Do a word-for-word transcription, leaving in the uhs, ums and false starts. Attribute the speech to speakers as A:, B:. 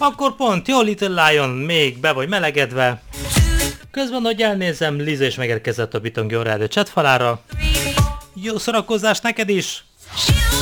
A: Akkor pont jó, Little Lion még be vagy melegedve. Közben, hogy elnézem, Liza is megérkezett a Bitongi Rádió chatfalára. Jó szórakozást neked is!